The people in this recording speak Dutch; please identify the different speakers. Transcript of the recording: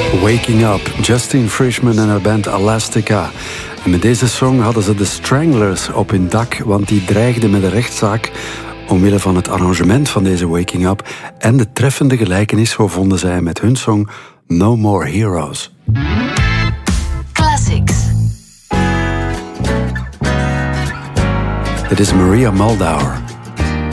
Speaker 1: Waking Up, Justine Frischmann en haar band Elastica. En met deze song hadden ze de Stranglers op hun dak, want die dreigden met een rechtszaak omwille van het arrangement van deze Waking Up en de treffende gelijkenis vonden zij met hun song No More Heroes.
Speaker 2: Classics.
Speaker 1: Dit is Maria Muldaur.